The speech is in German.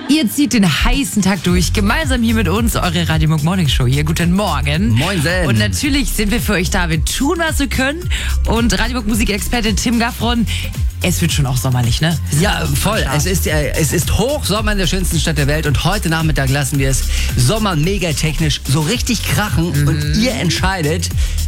Ihr zieht den heißen Tag durch, gemeinsam hier mit uns, eure Radio Morning Show hier. Guten Morgen. Moinsen. Und natürlich sind wir für euch da. Wir tun, was wir können. Und Radio Musikexperte Tim Gaffron, es wird schon auch sommerlich, ne? Ja, voll. Es ist Hochsommer in der schönsten Stadt der Welt und heute Nachmittag lassen wir es Sommer mega technisch so richtig krachen und ihr entscheidet,